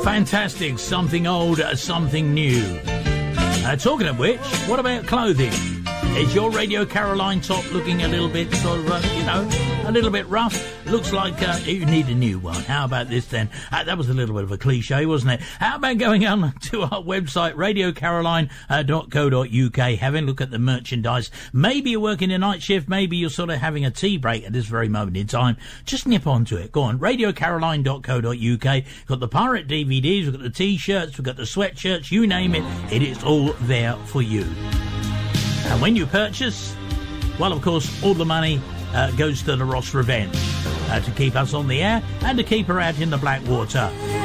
Fantastic. Something old, something new. Talking of which, what about clothing? Is your Radio Caroline top looking a little bit sort of, a little bit rough? Looks like you need a new one. How about this then? That was a little bit of a cliche, wasn't it? How about going on to our website, radiocaroline.co.uk, having a look at the merchandise. Maybe you're working a night shift, maybe you're sort of having a tea break at this very moment in time. Just nip onto it. Go on, radiocaroline.co.uk. Got the pirate DVDs, we've got the T-shirts, we've got the sweatshirts, you name it. It is all there for you. And when you purchase, well, of course, all the money goes to the Ross Revenge to keep us on the air and to keep her out in the black water.